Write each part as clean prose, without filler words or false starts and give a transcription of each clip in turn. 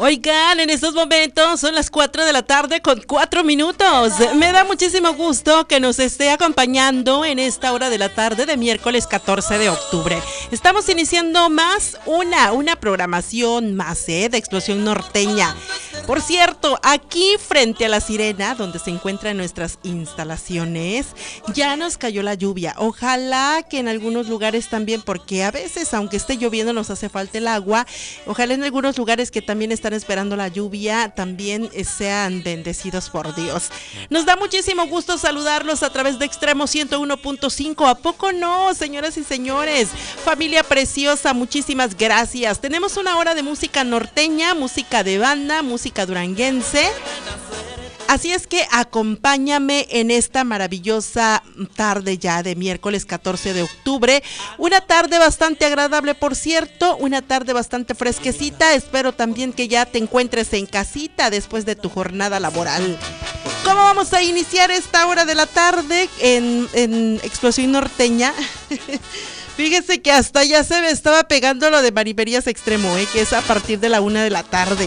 Oigan, en estos momentos son las 4 de la tarde con 4 minutos. Me da muchísimo gusto que nos esté acompañando en esta hora de la tarde de miércoles 14 de octubre. Estamos iniciando más una programación más de Explosión Norteña. Por cierto, aquí frente a La Sirena, donde se encuentran nuestras instalaciones, ya nos cayó la lluvia. Ojalá que en algunos lugares también, porque a veces, aunque esté lloviendo, nos hace falta el agua. Ojalá en algunos lugares que también están esperando la lluvia, también sean bendecidos por Dios. Nos da muchísimo gusto saludarlos a través de Extremo 101.5. ¿A poco no, señoras y señores? Familia preciosa, muchísimas gracias. Tenemos una hora de música norteña, música de banda, música duranguense. Así es que acompáñame en esta maravillosa tarde ya de miércoles 14 de octubre. Una tarde bastante agradable, por cierto, una tarde bastante fresquecita. Espero también que ya te encuentres en casita después de tu jornada laboral. ¿Cómo vamos a iniciar esta hora de la tarde en Explosión Norteña? Fíjese que hasta ya se me estaba pegando lo de Marimerías Extremo, que es a partir de la 1 de la tarde.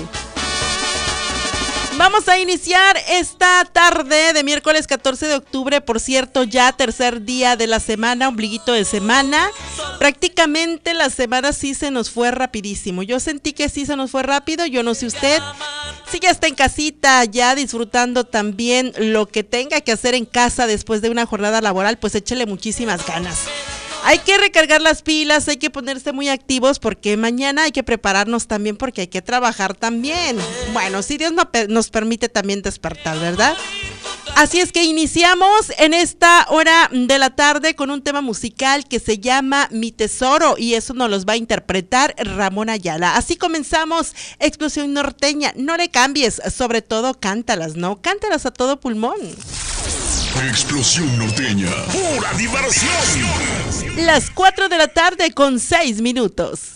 Vamos a iniciar esta tarde de miércoles 14 de octubre, por cierto, ya tercer día de la semana, ombliguito de semana. Prácticamente la semana sí se nos fue rapidísimo. Yo sentí que sí se nos fue rápido, yo no sé usted. Si ya está en casita, ya disfrutando también lo que tenga que hacer en casa después de una jornada laboral, pues échele muchísimas ganas. Hay que recargar las pilas, hay que ponerse muy activos porque mañana hay que prepararnos también porque hay que trabajar también. Bueno, si Dios nos permite también despertar, ¿verdad? Así es que iniciamos en esta hora de la tarde con un tema musical que se llama Mi Tesoro y eso nos los va a interpretar Ramón Ayala. Así comenzamos Explosión Norteña. No le cambies, sobre todo cántalas, ¿no? Cántalas a todo pulmón. Explosión Norteña, pura diversión. Las 4 de la tarde con 6 minutos.